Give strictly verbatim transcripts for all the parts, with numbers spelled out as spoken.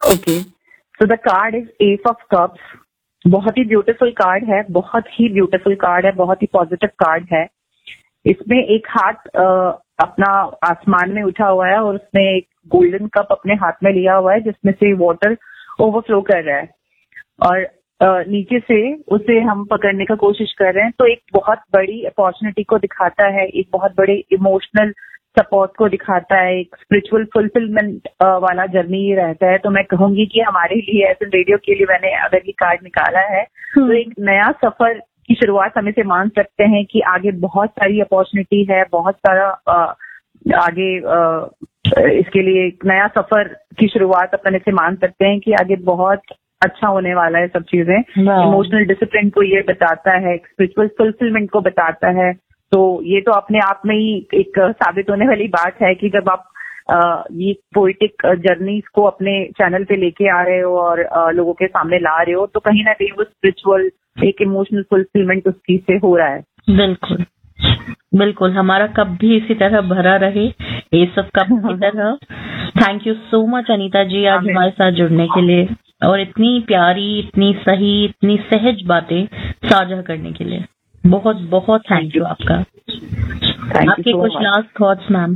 Okay, so the card is S of cups. बहुत ही beautiful card है, बहुत ही beautiful card है, बहुत ही पॉजिटिव कार्ड है। इसमें एक हाथ uh, अपना आसमान में उठा हुआ है और उसने एक गोल्डन कप अपने हाथ में लिया हुआ है जिसमें से वाटर ओवरफ्लो कर रहा है और uh, नीचे से उसे हम पकड़ने का कोशिश कर रहे हैं। तो एक बहुत बड़ी अपॉर्चुनिटी को दिखाता है, एक बहुत बड़े इमोशनल सपोर्ट को दिखाता है, एक स्पिरिचुअल फुलफिलमेंट वाला जर्नी ये रहता है। तो मैं कहूंगी कि हमारे लिए एस एन रेडियो के लिए मैंने अगर ये कार्ड निकाला है तो एक नया सफर की शुरुआत हमें से मान सकते हैं कि आगे बहुत सारी अपॉर्चुनिटी है, बहुत सारा आ, आगे आ, इसके लिए एक नया सफर की शुरुआत अपने से मान सकते हैं कि आगे बहुत अच्छा होने वाला है सब चीजें। इमोशनल डिसिप्लिन को ये बताता है, स्पिरिचुअल फुलफिलमेंट को बताता है। तो ये तो अपने आप में ही एक साबित होने वाली बात है कि जब आप आ, ये पोइटिक जर्नी को अपने चैनल पे लेके आ रहे हो और आ, लोगों के सामने ला रहे हो तो कहीं ना कहीं वो स्पिरिचुअल एक इमोशनल फुलफिलमेंट उस चीज से हो रहा है। बिल्कुल बिल्कुल, हमारा कप भी इसी तरह भरा रहे, ये सब कप की तरह। Thank you so much Anita जी आज हमारे साथ जुड़ने के लिए और इतनी प्यारी, इतनी सही, इतनी सहज बातें साझा करने के लिए बहुत बहुत थैंक यू आपका। आपके कुछ last thoughts ma'am?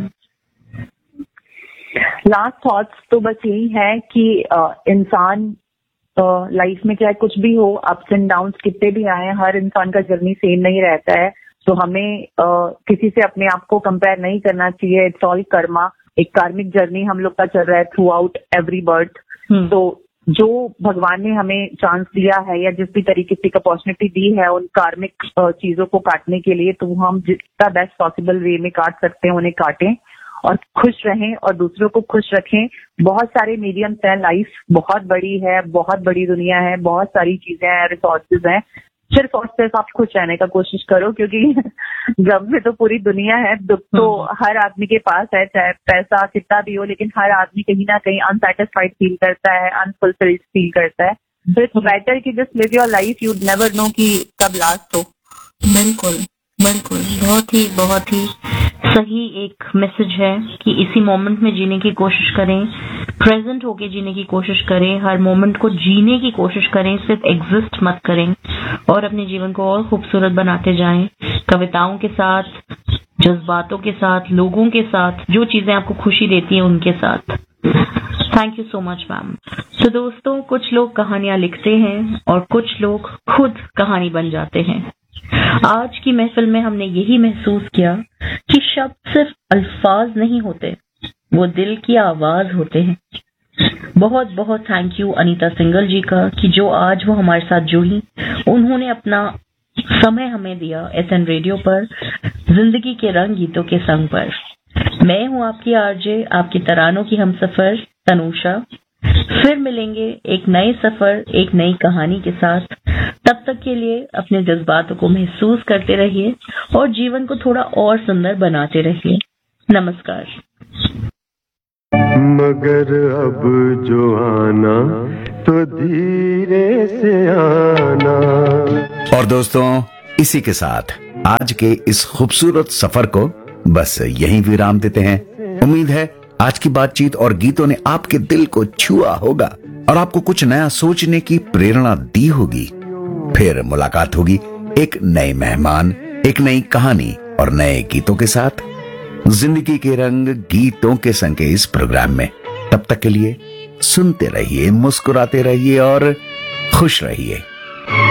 Last thoughts तो बस यही है कि इंसान लाइफ में चाहे कुछ भी हो, अप्स एंड डाउन्स कितने भी आए, हर इंसान का जर्नी सेम नहीं रहता है। तो हमें uh, किसी से अपने आप को कंपेयर नहीं करना चाहिए। इट्स ऑल कर्मा, एक कार्मिक जर्नी हम लोग का चल रहा है थ्रू आउट एवरी बर्थ। तो जो भगवान ने हमें चांस दिया है या जिस भी तरीके से अपॉर्चुनिटी दी है उन कार्मिक चीजों को काटने के लिए, तो हम जितना बेस्ट पॉसिबल वे में काट सकते हैं उन्हें काटें और खुश रहें और दूसरों को खुश रखें। बहुत सारे मीडियम्स हैं, लाइफ बहुत बड़ी है, बहुत बड़ी दुनिया है, बहुत सारी चीजें हैं, रिसोर्सेज हैं। सिर्फ और सिर्फ आप खुश रहने का कोशिश करो क्योंकि गम में तो पूरी दुनिया है, दुख तो हर आदमी के पास है, चाहे पैसा कितना भी हो, लेकिन हर आदमी कहीं ना कहीं अनसेटिस्फाइड फील करता है, अनफुलफिल्ड फील करता है। तो इट्स बेटर कि just live your life, you never know कि कब लास्ट हो। बिल्कुल बिल्कुल, बहुत ही बहुत ही सही एक मैसेज है कि इसी मोमेंट में जीने की कोशिश करें, प्रेजेंट होके जीने की कोशिश करें, हर मोमेंट को जीने की कोशिश करें, सिर्फ एग्जिस्ट मत करें और अपने जीवन को और खूबसूरत बनाते जाएं, कविताओं के साथ, जज्बातों के साथ, लोगों के साथ, जो चीजें आपको खुशी देती हैं उनके साथ। Thank you so much ma'am. तो दोस्तों, कुछ लोग कहानियां लिखते हैं और कुछ लोग खुद कहानी बन जाते हैं। आज की महफिल में हमने यही महसूस किया कि शब्द सिर्फ अल्फाज नहीं होते, वो दिल की आवाज होते हैं। बहुत बहुत थैंक यू अनीता सिंगल जी का कि जो आज वो हमारे साथ जुड़ी, उन्होंने अपना समय हमें दिया एस एन रेडियो पर, जिंदगी के रंग गीतों के संग पर। मैं हूँ आपकी आरजे, आपकी तरानों की हमसफर तनुषा। फिर मिलेंगे एक नए सफर, एक नई कहानी के साथ। तब तक के लिए अपने जज्बातों को महसूस करते रहिए और जीवन को थोड़ा और सुंदर बनाते रहिए। नमस्कार। मगर अब जो आना तो धीरे से आना। और दोस्तों, इसी के साथ आज के इस खूबसूरत सफर को बस यहीं विराम देते हैं। उम्मीद है आज की बातचीत और गीतों ने आपके दिल को छुआ होगा और आपको कुछ नया सोचने की प्रेरणा दी होगी। फिर मुलाकात होगी एक नए मेहमान, एक नई कहानी और नए गीतों के साथ, जिंदगी के रंग गीतों के संग के इस प्रोग्राम में। तब तक के लिए सुनते रहिए, मुस्कुराते रहिए और खुश रहिए।